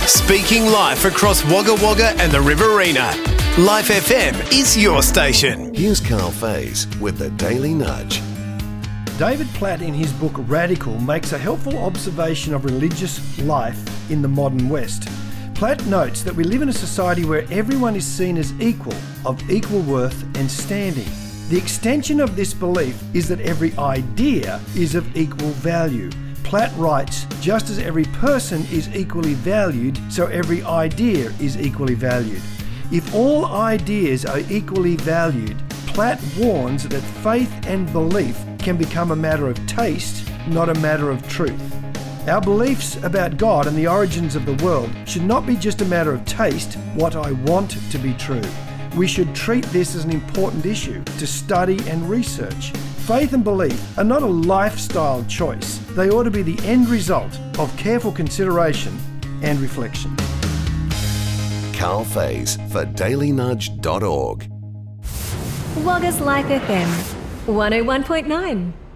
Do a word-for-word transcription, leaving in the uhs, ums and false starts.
Speaking life across Wagga Wagga and the Riverina. Life F M is your station. Here's Carl Faze with the Daily Nudge. David Platt, in his book Radical, makes a helpful observation of religious life in the modern West. Platt notes that we live in a society where everyone is seen as equal, of equal worth and standing. The extension of this belief is that every idea is of equal value. Platt writes, just as every person is equally valued, so every idea is equally valued. If all ideas are equally valued, Platt warns that faith and belief can become a matter of taste, not a matter of truth. Our beliefs about God and the origins of the world should not be just a matter of taste, what I want to be true. We should treat this as an important issue to study and research. Faith and belief are not a lifestyle choice. They ought to be the end result of careful consideration and reflection. Carl Faze for daily nudge dot org. Wagga's Life F M, one oh one point nine.